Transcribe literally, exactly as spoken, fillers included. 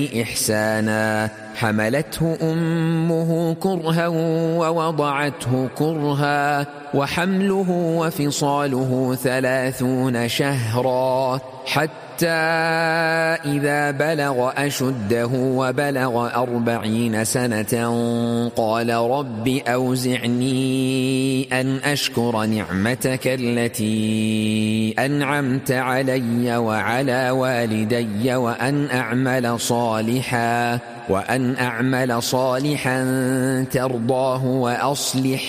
إحسانا حملته أمه كرها ووضعته كرها وحمله وفصاله ثلاثون شهرا حتى إذا بلغ أشده وبلغ أربعين سنة قال رب أوزعني أن أشكر نعمتك التي أنعمت علي وعلى والدي وأن أعمل صالحا وأن أعمل صالحا ترضاه وأصلح